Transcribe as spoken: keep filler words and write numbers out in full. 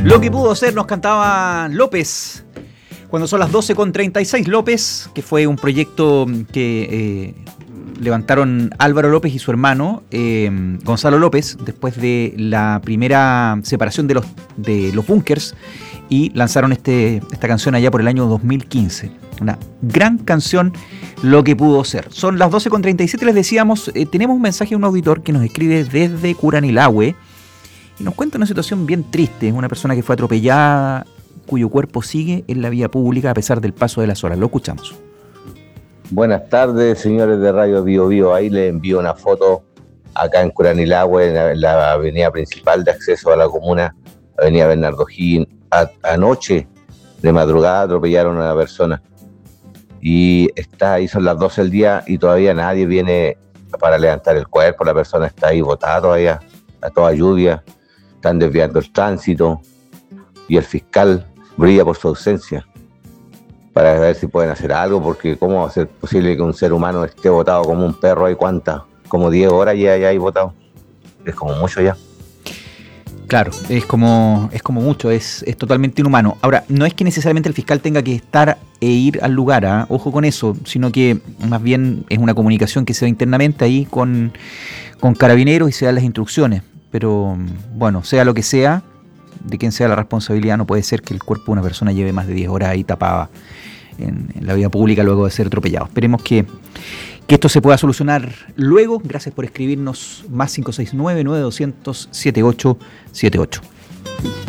Lo que pudo ser nos cantaba López. Cuando son las doce con treinta y seis, López, que fue un proyecto que eh, levantaron Álvaro López y su hermano eh, Gonzalo López después de la primera separación de los, de los Bunkers, y lanzaron este, esta canción allá por el año dos mil quince. Una gran canción, Lo que pudo ser. Son las doce con treinta y siete, les decíamos, eh, tenemos un mensaje de un auditor que nos escribe desde Curanilahue y nos cuenta una situación bien triste. Una persona que fue atropellada, cuyo cuerpo sigue en la vía pública a pesar del paso de las horas. Lo escuchamos. Buenas tardes, señores de Radio Bio Bio. Ahí les envío una foto acá en Curanilahue, en la, en la avenida principal de acceso a la comuna, avenida Bernardo O'Higgins. A, anoche, de madrugada, atropellaron a una persona. Y está ahí, son las doce del día y todavía nadie viene para levantar el cuerpo. La persona está ahí botada todavía, a toda lluvia. Están desviando el tránsito y el fiscal brilla por su ausencia para ver si pueden hacer algo, porque cómo va a ser posible que un ser humano esté botado como un perro. ¿Hay cuántas? Como diez horas ya, ya hay botado. Es como mucho ya. Claro, es como, es como mucho, es, es totalmente inhumano. Ahora, no es que necesariamente el fiscal tenga que estar e ir al lugar, ¿eh? Ojo con eso, sino que más bien es una comunicación que se da internamente ahí con, con Carabineros y se dan las instrucciones. Pero bueno, sea lo que sea, de quien sea la responsabilidad, no puede ser que el cuerpo de una persona lleve más de diez horas ahí tapada en, en la vía pública luego de ser atropellado. Esperemos que, que esto se pueda solucionar luego. Gracias por escribirnos más cinco seis nueve, nueve dos cero cero, siete ocho siete ocho.